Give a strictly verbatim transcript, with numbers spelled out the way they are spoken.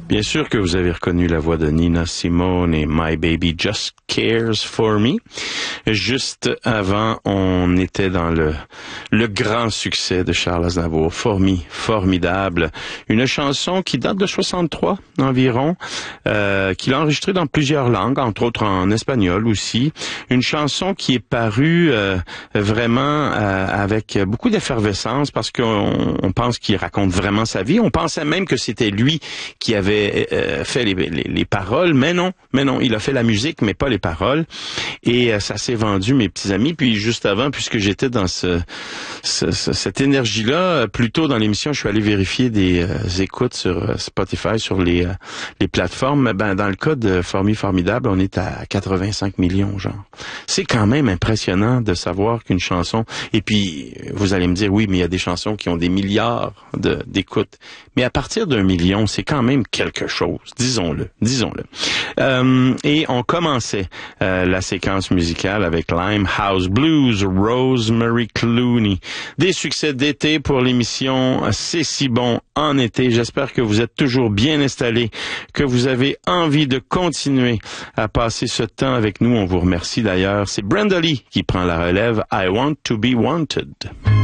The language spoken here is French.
Bien sûr que vous avez reconnu la voix de Nina Simone et My Baby Just Cares For Me. Juste avant, on était dans le, le grand succès de Charles Aznavour. Formi, formidable. Une chanson qui date de soixante-trois environ, euh, qu'il a enregistrée dans plusieurs langues, entre autres en espagnol aussi. Une chanson qui est parue euh, vraiment euh, avec beaucoup d'effervescence parce qu'on on pense qu'il raconte vraiment sa vie. On pensait même que c'était lui qui avait Euh, fait les, les, les paroles, mais non, mais non, il a fait la musique, mais pas les paroles. Et euh, ça s'est vendu, mes petits amis. Puis juste avant, puisque j'étais dans ce, ce, ce cette énergie-là, plus tôt dans l'émission, je suis allé vérifier des euh, écoutes sur euh, Spotify, sur les euh, les plateformes. Ben dans le cas de Formi Formidable, on est à quatre-vingt-cinq millions, genre. C'est quand même impressionnant de savoir qu'une chanson. Et puis vous allez me dire, oui, mais il y a des chansons qui ont des milliards de d'écoutes. Mais à partir d'un million, c'est quand même quelque chose, disons-le, disons-le. Euh, et on commençait euh, la séquence musicale avec Limehouse Blues, Rosemary Clooney. Des succès d'été pour l'émission C'est si bon en été. J'espère que vous êtes toujours bien installés, que vous avez envie de continuer à passer ce temps avec nous. On vous remercie d'ailleurs. C'est Brenda Lee qui prend la relève. I Want to be Wanted.